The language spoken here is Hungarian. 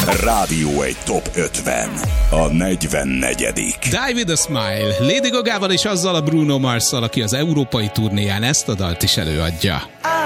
Rádió egy Top 50. A 44. Die with a Smile. Lady Gagával és azzal a Bruno Marsszal, aki az európai turnéján ezt a dalt is előadja.